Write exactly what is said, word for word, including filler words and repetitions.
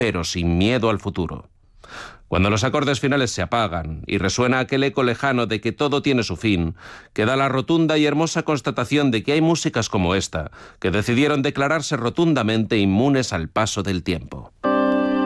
pero sin miedo al futuro. Cuando los acordes finales se apagan y resuena aquel eco lejano de que todo tiene su fin, queda la rotunda y hermosa constatación de que hay músicas como esta, que decidieron declararse rotundamente inmunes al paso del tiempo.